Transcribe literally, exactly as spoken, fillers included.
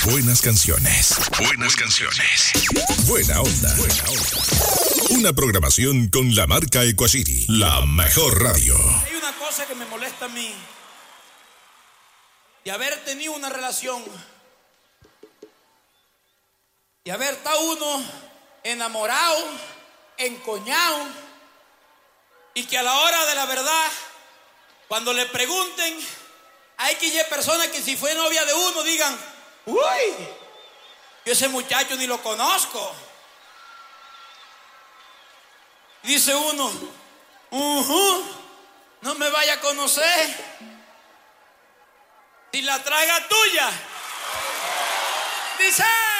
Buenas canciones. Buenas canciones. Buena onda. Buena onda. Una programación con la marca Equacity, la mejor radio. Hay una cosa que me molesta a mí. Y haber tenido una relación. Y haber estado uno enamorado, encoñado. Y que a la hora de la verdad, cuando le pregunten, hay que ir personas que si fue novia de uno digan: uy, yo ese muchacho ni lo conozco. Y dice uno: uh-huh, no me vaya a conocer. Si la traga tuya. Dice...